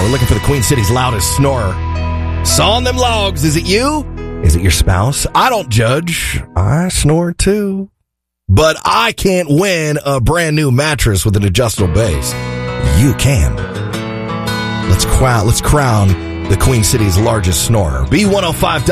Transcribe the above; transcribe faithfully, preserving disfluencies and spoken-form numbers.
we're looking for the Queen City's loudest snorer. Sawing them logs. Is it you? Is it your spouse? I don't judge. I snore too. But I can't win a brand new mattress with an adjustable base. You can. Let's crown, let's crown the Queen City's largest snorer. B one oh five